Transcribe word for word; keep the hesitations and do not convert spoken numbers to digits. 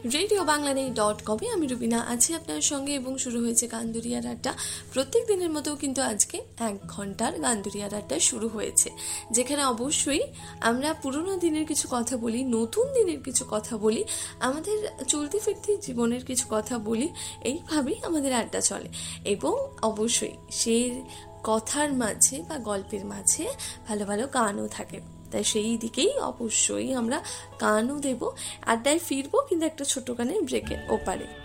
Radio Bangladesh dot কমে আমি রুবিনা আছি আপনার সঙ্গে এবং শুরু হয়েছে গানদুরিয়ার আড্ডা। প্রত্যেক দিনের মতো কিন্তু আজকে এক ঘন্টার গানদুরিয়ার আড্ডা শুরু হয়েছে, যেখানে অবশ্যই আমরা পুরোনো দিনের কিছু কথা বলি, নতুন দিনের কিছু কথা বলি, আমাদের চলতি ফিরতি জীবনের কিছু কথা বলি। এইভাবেই আমাদের আড্ডা চলে এবং অবশ্যই সেই কথার মাঝে বা গল্পের মাঝে ভালো ভালো গানও থাকে। তাই সেই দিকেই অবশ্যই আমরা গানও দেব, আড্ডায় ফিরবো, কিন্তু একটা ছোট গানের ব্রেকের ওপারে।